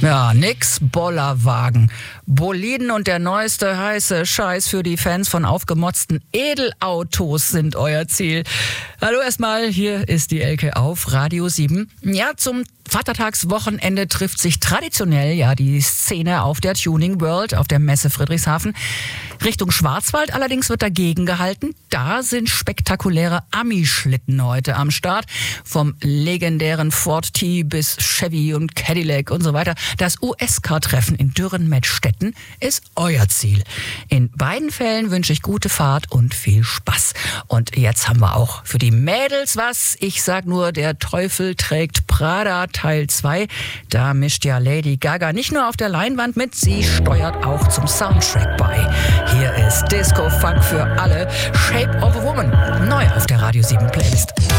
Ja, nix Bollerwagen. Boliden und der neueste heiße Scheiß für die Fans von aufgemotzten Edelautos sind euer Ziel. Hallo erstmal, hier ist die Elke auf Radio 7. Ja, zum Vatertagswochenende trifft sich traditionell die Szene auf der Tuning World, auf der Messe Friedrichshafen. Richtung Schwarzwald allerdings wird dagegen gehalten. Da sind spektakuläre Ami-Schlitten heute am Start. Vom legendären Ford T bis Chevy und Cadillac und so weiter. Das US-Car-Treffen in Dürren-Mettstetten ist euer Ziel. In beiden Fällen wünsche ich gute Fahrt und viel Spaß. Und jetzt haben wir auch für die Mädels was. Ich sag nur, der Teufel trägt Prada Teil 2. Da mischt ja Lady Gaga nicht nur auf der Leinwand mit, sie steuert auch zum Soundtrack bei. Hier ist Disco Funk für alle, Shape of a Woman, neu auf der Radio 7 Playlist.